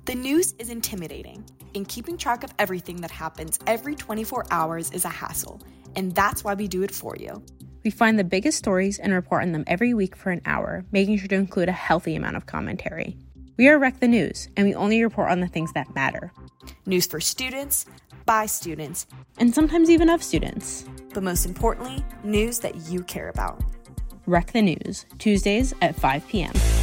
The news is intimidating, and keeping track of everything that happens every 24 hours is a hassle, and that's why we do it for you. We find the biggest stories and report on them every week for an hour, making sure to include a healthy amount of commentary. We are Wreck the News, and we only report on the things that matter. News for students, by students, and sometimes even of students. But most importantly, news that you care about. Wreck the News, Tuesdays at 5 p.m.